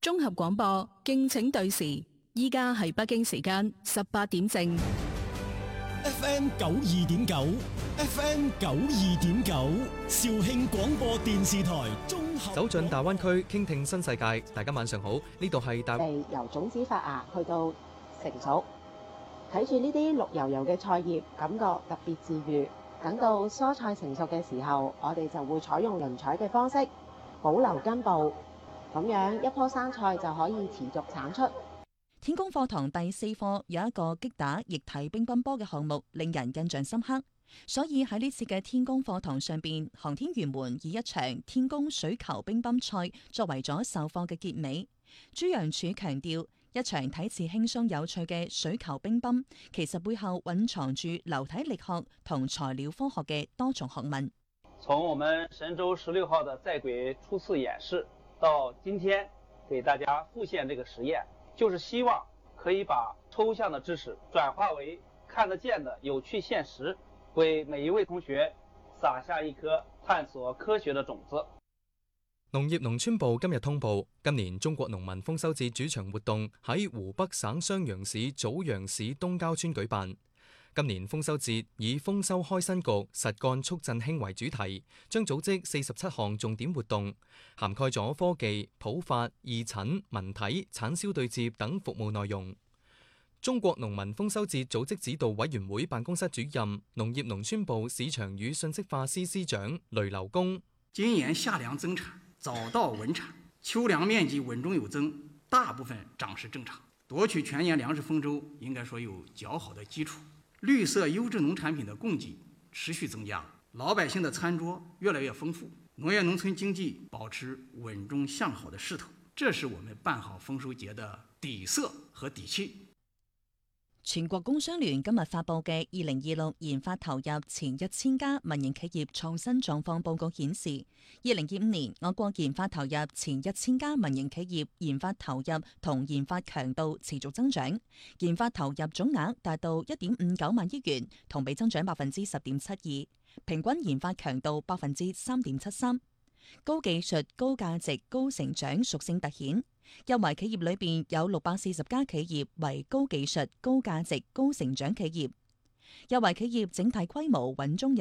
綜合廣播，敬請對時。依家係北京時間18點正。 FM 92.9 FM 92.9肇慶廣播電視台綜合。 走進大灣區，傾聽新世界。大家晚上好，呢度係由種子發芽去到成熟，睇住呢啲綠油油嘅菜葉，感覺特別治癒。等到蔬菜成熟嘅時候，我哋就會採用輪採嘅方式保留根部，咁樣一棵生菜就可以持續產出。 天宮課堂第4課有一個擊打液體乒乓波嘅項目，令人印象深刻。所以喺呢次嘅天宮課堂上邊，航天員們以一場天宮水球乒乓賽作為咗授課嘅結尾。朱楊柱強調，一場睇似輕鬆有趣嘅水球乒乓，其實背後蘊藏住流體力學同材料科學嘅多重學問。 從我們神舟16號的在軌初次演示到今天給大家復現這個實驗，就是希望可以把抽象的知識轉化為看得見的有趣現實，為每一位同學撒下一顆探索科學的種子。 農業農村部今日通報，今年中國農民豐收節主場活動喺湖北省襄陽市棗陽市東郊村舉辦。今年豐收節以豐收開新局、實幹促振興為主題，將組織47項重點活動，涵蓋咗科技、普法、義診、文體、產銷對接等服務內容。中國農民豐收節組織指導委員會辦公室主任、農業農村部市場與信息化司司長雷劉公： 今年夏糧增產，早稻穩產，秋糧面積穩中有增，大部分長勢正常，奪取全年糧食豐收應該說有較好的基礎。綠色優質農產品的供給持續增加，老百姓的餐桌越來越豐富，農業農村經濟保持穩中向好的勢頭，這是我們辦好豐收節的底色和底氣。 全國工商聯今日發佈嘅2026研發投入前1000家民營企業創新狀況報告顯示，2025年我國研發投入前1000家民營企業研發投入同研發強度持續增長，研發投入總額達到1.59萬億元，同比增長10.72%，平均研發強度3.73%。高技術、高價值、高成長屬性凸顯。入圍企業裏邊有640家企業為高技術、高價值、高成長企業。入圍企業整體規模穩中有